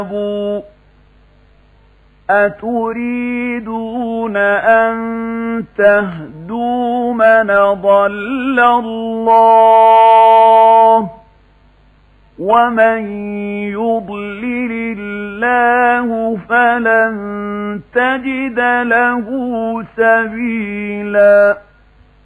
أتريدون أن تهدوا من ضل الله ومن يضلل الله فلن تجد له سبيلا